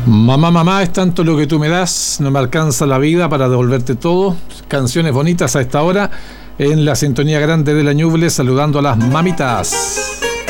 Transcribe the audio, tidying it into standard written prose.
Mamá, mamá, es tanto lo que tú me das, no me alcanza la vida para devolverte todo. Canciones bonitas a esta hora, en la sintonía grande de la Ñuble, saludando a las mamitas.